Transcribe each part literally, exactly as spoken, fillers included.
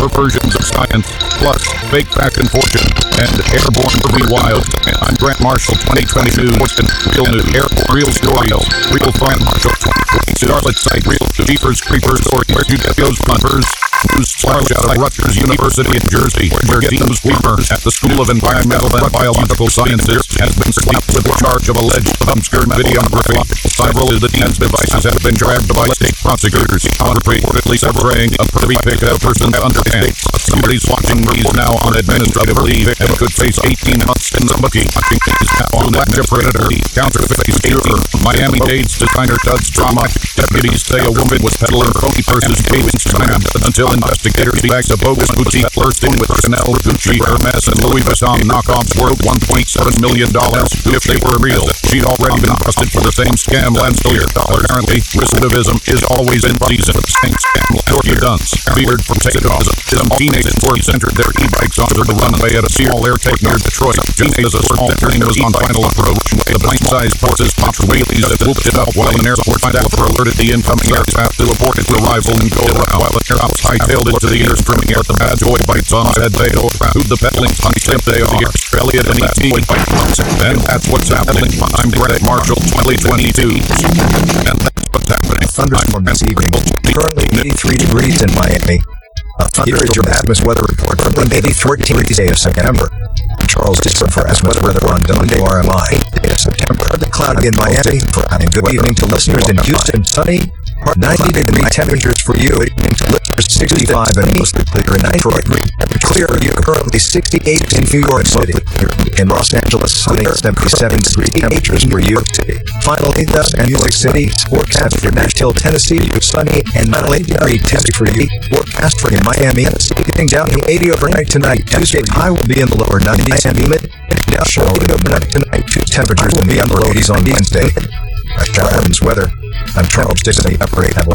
perversions of science, plus fake back and fortune, and airborne to be wild. I'm Grant Marshall, twenty twenty-two. Real news, airborne, real stories, real fun. Marshall, twenty twenty. Charlotte site, real Jeepers Creepers story. Where you get those bumpers? News flash out of Rutgers University in Jersey, where James Weaver at the School of Environmental and Biological Sciences has been slapped with the charge of alleged obscure videography. Several of the team's devices have been dragged by state prosecutors, reportedly severing a privy pickup person underpants. Somebody's watching these now on administrative leave and could face eighteen months in the bookie. I think he's now on that predator. Counterfeit secure. Miami-Dade's designer Tud's drama. Deputies say a woman was peddling phony purses taping slammed until investigators bagged a bogus boutique bursting with Chanel, Gucci, Hermes, and Louis Vuitton knockoffs worth one point seven million dollars. If they were real, she'd already been busted for the same scam last year. Apparently, recidivism is always in season. Same scam Georgia Dunce feared for takeoffs. Some teenagers entered their e-bikes onto the runway at a small airport near Detroit. Teenagers, a small plane was on final approach. The bite-sized horses popped wheelies that whooped it up while an airport pilot alerted the incoming aircraft to abort its arrival and go around while the aircraft hightailed it to the air, screaming at the bad boy bites on said they who the peddling punch if they are. Elliot and E T bite punch. And that's what's happening. I'm Greg Marshall, twenty twenty-two. And that's what's happening. Thunderstorm this evening. Currently eighty-three degrees in Miami. A thunderstorm atmos weather report for Monday, the fourteenth day of September. Charles Dixon for atmos weather on Monday, R M I, day of September. The cloudy in Miami. And good evening to listeners in Houston. Sunny. ninety degree temperatures for you, to listeners sixty-five and mostly clear in Detroit. Clear for you, currently sixty-eight in New York City. In Los Angeles, sunny, seventy-seven degree temperatures for you. Finally, Los Angeles City, forecast for Nashville, Tennessee, sunny and ninety degree temperature for you. Forecast for Miami, getting down to eighty overnight tonight. Tuesday, high will be in the lower nineties and humid. Now showing overnight tonight. Temperatures will be in the low eighties on Wednesday. Showers weather. I'm Charles Dixon, operate at one.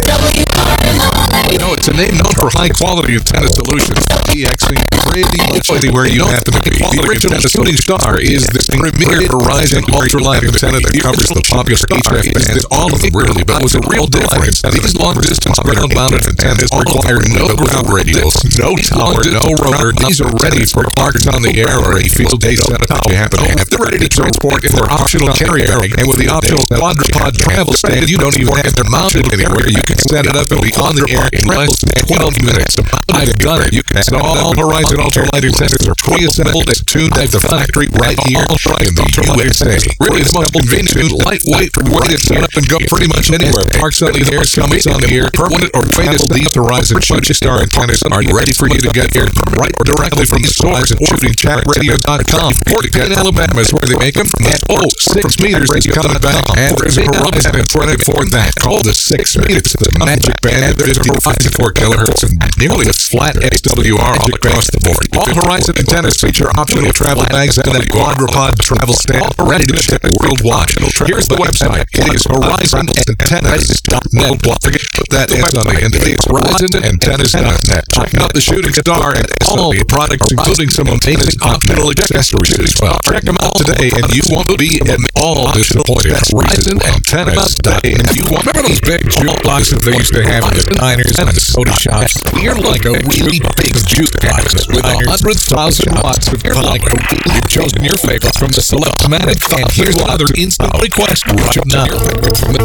You know, it's a name known for high quality antenna solutions. DXing pretty much anywhere you happen to be. The original shooting star is this premier Verizon ultralight antenna that covers the popular H F bands. All of them really, but with a real difference. These long distance ground mounted antennas require no ground radios, no tower, no rotor. These are ready for parks on the air or a field day setup you happen to have. They're ready to transport in their optional carry bag, and with the optional quadrupod travel stand, you don't even have to mount it anywhere. You can set it up and be on the air in less than twelve minutes. I've done it. You can set all Verizon ultralight antennas are pre-assembled and tuned at the factory right here in the U S A. Really small, convenient, lightweight, ready to set up and go pretty much anywhere. Parks on the air, coming on the air, permanent or tradable. These Verizon shooting star antennas are ready for you to get here right or directly from the source at shooting chat radio dot com. Forty-ten, Alabama is where they make them from that oh six meters as you coming back. And there's a Verizon antenna for that. Call the six meters, the magic band. There's a Verizon four kilohertz and nearly a flat X W R all across the board. All Verizon antennas feature optional travel bags and that quadrupod travel stand ready to ship worldwide. Here's the website. It is Verizon Antennas dot net. Forget put that S on the end of it. It's Verizon Antennas dot net. Check out the shooting star and all the products, including some amazing optional accessories as well. Check them out today, and you won't be in all disappointed. That's Verizon Antennas dot net. You remember those big juke boxes they used to have in the diners and the soda shops? You're like a really big juke box with a hundred thousand watts of your like. You've chosen your favorite from the select method. And here's another instant request. Rush now. From the